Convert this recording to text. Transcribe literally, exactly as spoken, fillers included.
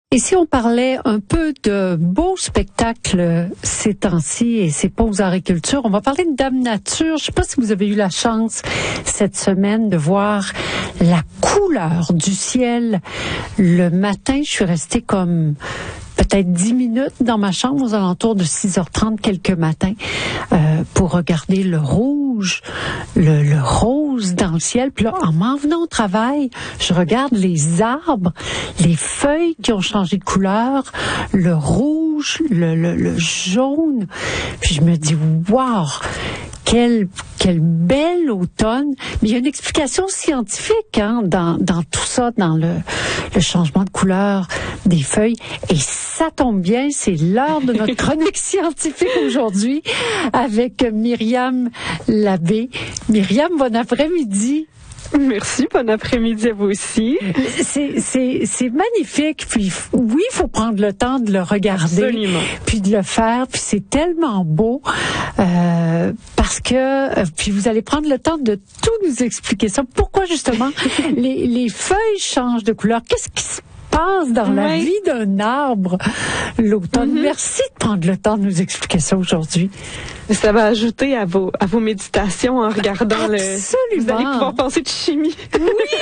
Et si on parlait un peu de beaux spectacles ces temps-ci et ces pauses agriculture, on va parler de Dame Nature. Je ne sais pas si vous avez eu la chance cette semaine de voir la couleur du ciel. Le matin, je suis restée comme peut-être dix minutes dans ma chambre aux alentours de six heures trente quelques matins euh, pour regarder le rouge, le, le rose dans le ciel. Puis là, en m'en venant au travail, je regarde les arbres, les feuilles qui ont changé de couleur, le rouge, le, le, le jaune. Puis je me dis, wow! Quel, quel bel automne. Mais il y a une explication scientifique hein, dans, dans tout ça, dans le, le changement de couleur des feuilles. Et ça tombe bien, c'est l'heure de notre chronique scientifique aujourd'hui avec Myriam Labbé. Myriam, bon après-midi. Merci, bon après-midi à vous aussi. C'est, c'est, c'est magnifique. Puis oui, il faut prendre le temps de le regarder. Absolument. Puis de le faire. Puis c'est tellement beau euh, parce que, euh, puis vous allez prendre le temps de tout nous expliquer ça. Pourquoi justement les, les feuilles changent de couleur? Qu'est-ce qui se passe dans la oui. vie d'un arbre l'automne? Mm-hmm. Merci de prendre le temps de nous expliquer ça aujourd'hui. Ça va ajouter à vos, à vos méditations en regardant Absolument. le... Vous allez pouvoir penser de chimie. Oui.